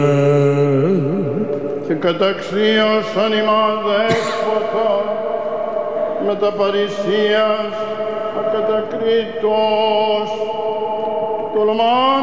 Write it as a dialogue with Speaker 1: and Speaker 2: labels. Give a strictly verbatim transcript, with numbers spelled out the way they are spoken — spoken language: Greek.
Speaker 1: και καταξίωσον ημάς δέσποτα με τα παρησίας ακατακρίτως τολμάς